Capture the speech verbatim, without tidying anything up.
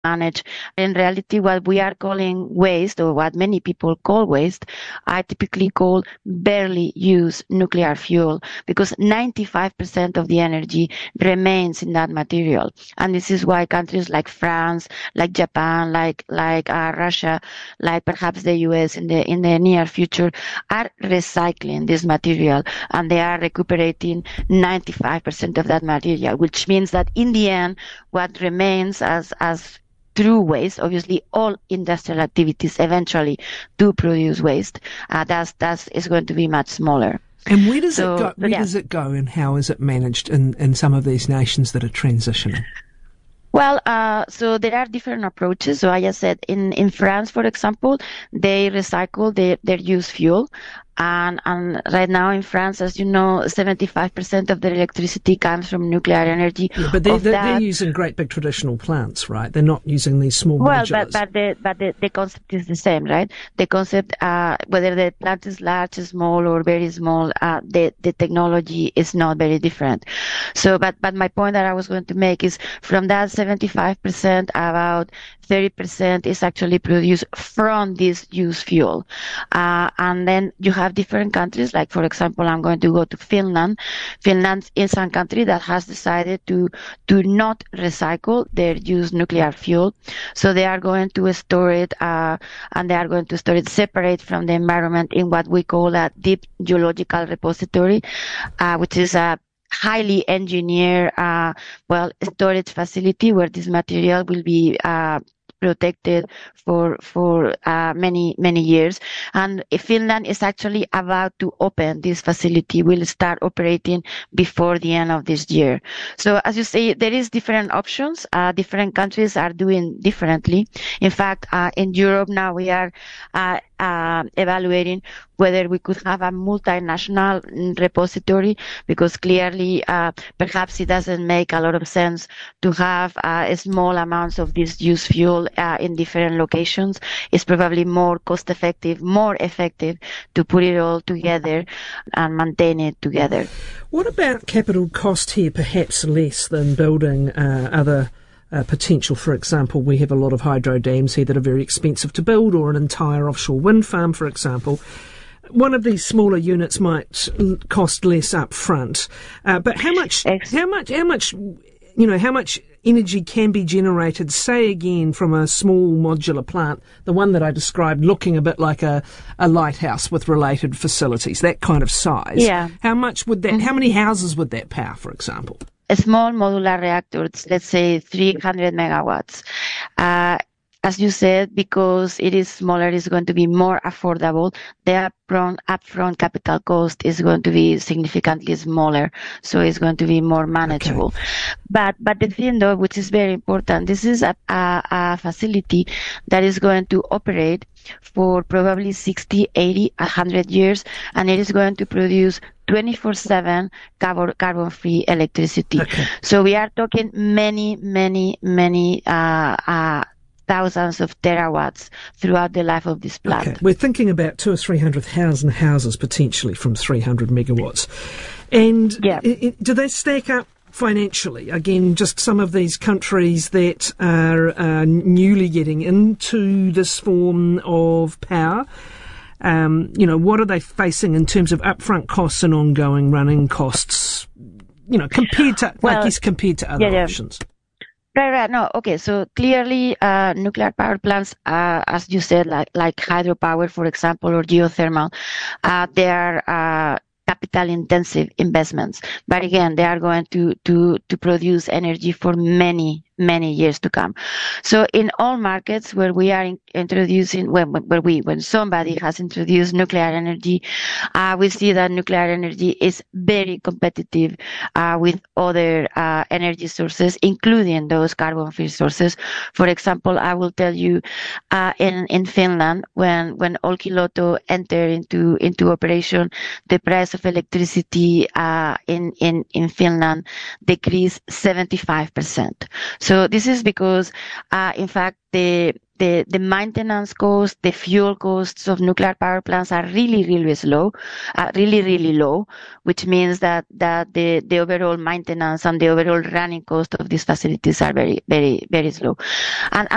manage. In reality, what we are calling waste, or what many people call waste, I typically call barely used nuclear fuel, because ninety-five percent of the energy remains in that material. And this is why countries like France, like Japan, like like uh, Russia, like perhaps the U S in the in the near future are recycling this material, and they are recuperating ninety-five percent of that material, which means that in the end, what remains as as true waste, obviously all industrial activities eventually do produce waste, uh, that's that's is going to be much smaller. And where does so, it go? Where yeah. does it go, and how is it managed in, in some of these nations that are transitioning? Well, uh, so there are different approaches. So I just said in, in France, for example, they recycle their, their used fuel. And, and right now in France, as you know, seventy-five percent of their electricity comes from nuclear energy. Yeah, but they, they, that, they're using great big traditional plants, right? They're not using these small well, modulars. but, but, the, but the, the concept is the same, right? The concept, uh, whether the plant is large, small, or very small, uh, the, the technology is not very different. So, but, but my point that I was going to make is from that seventy-five percent, about thirty percent is actually produced from this used fuel. Uh, and then you have different countries, like for example, I'm going to go to Finland. Finland is a country that has decided to to not recycle their used nuclear fuel. So they are going to store it, uh, and they are going to store it separate from the environment in what we call a deep geological repository, uh, which is a highly engineered, uh, well, storage facility where this material will be, uh, protected for for uh, many many years. And Finland is actually about to open this facility, will start operating before the end of this year. So as you say, there is different options. Uh, different countries are doing differently. In fact, uh, in Europe now we are uh, uh, evaluating whether we could have a multinational repository, because clearly uh, perhaps it doesn't make a lot of sense to have uh, small amounts of this used fuel uh, in different locations. It's probably more cost effective, more effective to put it all together and maintain it together. What about capital cost here, perhaps less than building uh, other Uh, potential? For example, we have a lot of hydro dams here that are very expensive to build, or an entire offshore wind farm, for example. One of these smaller units might l- cost less up front, uh, but how much, how much, how much, you know, how much energy can be generated, say again, from a small modular plant, the one that I described, looking a bit like a, a lighthouse with related facilities, that kind of size. Yeah. How much would that, mm-hmm. how many houses would that power, for example? A small modular reactor, let's say three hundred megawatts. Uh, as you said, because it is smaller, it's going to be more affordable. The upfront, upfront capital cost is going to be significantly smaller, so it's going to be more manageable. Okay. But but the thing, though, which is very important, this is a, a, a facility that is going to operate for probably sixty, eighty, one hundred years, and it is going to produce twenty-four seven carbon, carbon-free electricity. Okay. So we are talking many, many, many uh, uh, thousands of terawatts throughout the life of this plant. Okay. We're thinking about two or three hundred thousand houses potentially from three hundred megawatts. And yeah. it, it, do they stack up financially? Again, just some of these countries that are uh, newly getting into this form of power. Um, you know, what are they facing in terms of upfront costs and ongoing running costs, you know, compared to, well, I guess, compared to other yeah, yeah. options? Right, right. No, okay. So clearly, uh, nuclear power plants, uh, as you said, like, like hydropower, for example, or geothermal, uh, they are, uh, capital intensive investments. But again, they are going to, to, to produce energy for many, many years to come. So in all markets where we are in, introducing, when, where we, when somebody has introduced nuclear energy, uh, we see that nuclear energy is very competitive, uh, with other, uh, energy sources, including those carbon-free sources. For example, I will tell you, uh, in, in Finland, when, when Olkiluoto entered into, into operation, the price of electricity, uh, in, in, in Finland decreased seventy-five percent. So So this is because, uh, in fact, the the the maintenance costs, the fuel costs of nuclear power plants are really, really low, uh, really, really low, which means that that the the overall maintenance and the overall running cost of these facilities are very, very, very slow. And